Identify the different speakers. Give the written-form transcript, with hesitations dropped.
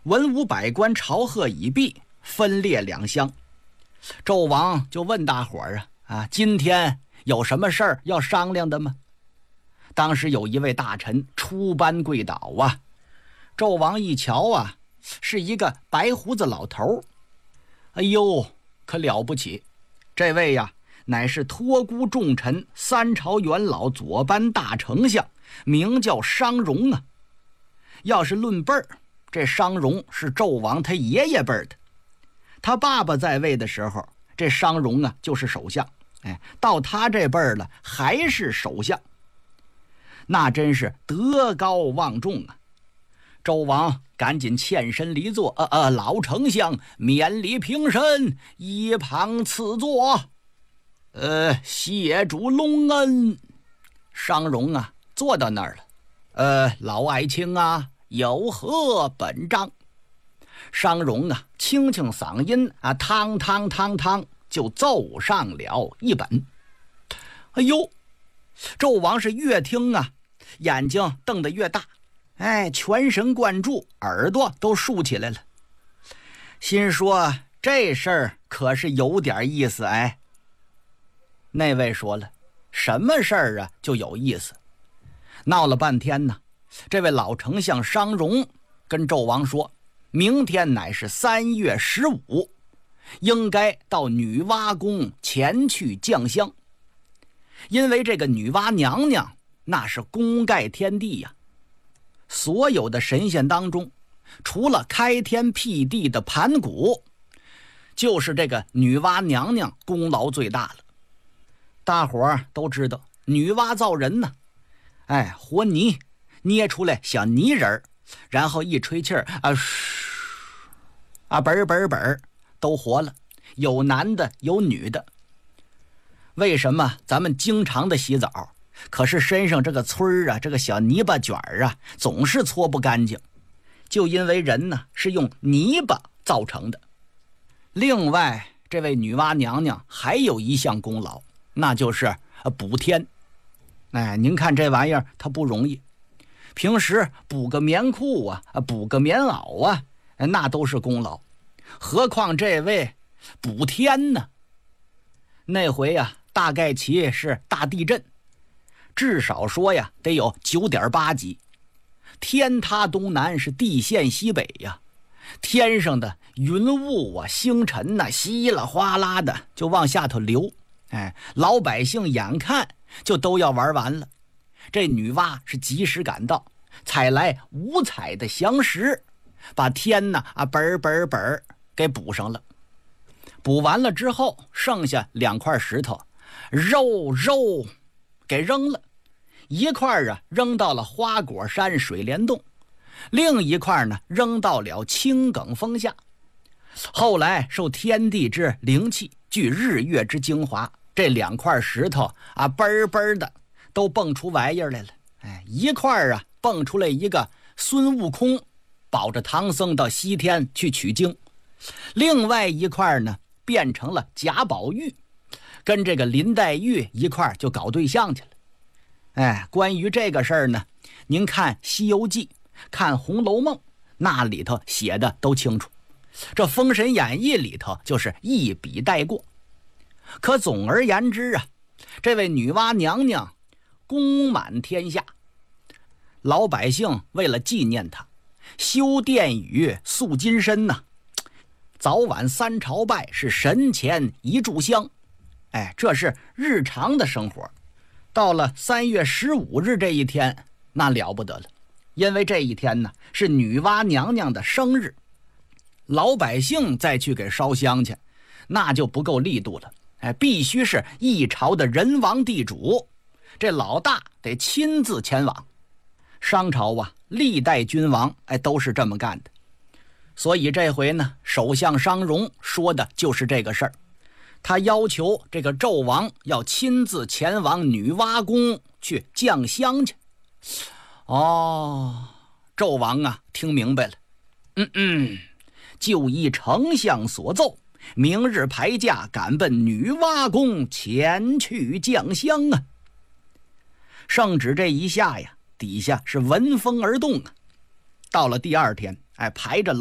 Speaker 1: 文武百官朝贺已毕，分列两厢。纣王就问大伙儿今天有什么事儿要商量的吗？当时有一位大臣出班跪倒纣王一瞧是一个白胡子老头。哎呦，可了不起，这位乃是托孤重臣三朝元老左班大丞相，名叫商容啊。要是论辈儿，这商容是纣王他爷爷辈儿的。他爸爸在位的时候，这商容就是首相，到他这辈儿了还是首相，那真是德高望重啊。纣王赶紧欠身离座，老丞相免礼平身，一旁赐座。谢主隆恩。商容坐到那儿了。老爱卿有何本章？商容清清嗓音汤汤汤汤就奏上了一本。哎呦，纣王是越听眼睛瞪得越大，全神贯注，耳朵都竖起来了，心说这事儿可是有点意思。那位说了，什么事儿就有意思。闹了半天呢，这位老丞相商容跟纣王说，明天乃是3月15，应该到女娲宫前去降香。因为这个女娲娘娘那是功盖天地呀，所有的神仙当中，除了开天辟地的盘古，就是这个女娲娘娘功劳最大了。大伙儿都知道，女娲造人呢，和泥捏出来小泥人，然后一吹气儿本都活了，有男的有女的。为什么咱们经常的洗澡，可是身上这个村这个小泥巴卷总是搓不干净？就因为人呢是用泥巴造成的。另外，这位女娲娘娘还有一项功劳，那就是补天。您看这玩意儿它不容易，平时补个棉裤补个棉袄那都是功劳，何况这位补天呢？那回大概其是大地震，至少说得有9.8级，天塌东南，是地陷西北天上的云雾星辰稀啦哗啦的就往下头流，老百姓眼看就都要玩完了。这女娲是及时赶到，采来5彩的祥石，把天本给补上了。补完了之后，剩下2块石头，肉给扔了，一块扔到了花果山水帘洞，另一块呢扔到了青埂峰下。后来受天地之灵气，聚日月之精华，这2块石头嘣的都蹦出玩意儿来了。一块蹦出来一个孙悟空保着唐僧到西天去取经，另外一块呢变成了贾宝玉，跟这个林黛玉一块就搞对象去了。关于这个事儿呢，您看《西游记》看《红楼梦》，那里头写的都清楚，这《封神演义》里头就是一笔带过。可总而言之这位女娲娘娘功满天下，老百姓为了纪念她，修殿宇塑金身早晚3朝拜，是神前一炷香。这是日常的生活。到了3月15日这一天，那了不得了，因为这一天呢是女娲娘娘的生日，老百姓再去给烧香去，那就不够力度了。必须是一朝的人王地主，这老大得亲自前往。商朝历代君王都是这么干的。所以这回呢，首相商容说的就是这个事儿。他要求这个纣王要亲自前往女娲宫去降香去。纣王听明白了，就依丞相所奏，明日排驾赶奔女娲宫前去降香圣旨这一下底下是闻风而动到了第2天，排着